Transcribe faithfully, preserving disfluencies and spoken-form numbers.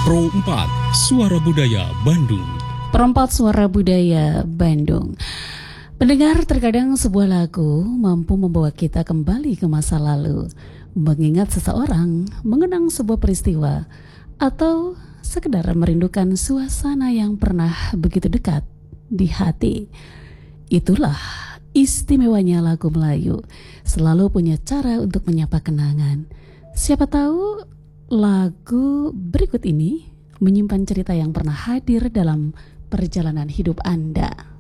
Pro empat Suara Budaya Bandung. Perempat Suara Budaya Bandung. Pendengar, terkadang sebuah lagu mampu membawa kita kembali ke masa lalu, mengingat seseorang, mengenang sebuah peristiwa, atau sekedar merindukan suasana yang pernah begitu dekat di hati. Itulah istimewanya lagu Melayu, selalu punya cara untuk menyapa kenangan. Siapa tahu lagu berikut ini menyimpan cerita yang pernah hadir dalam perjalanan hidup Anda.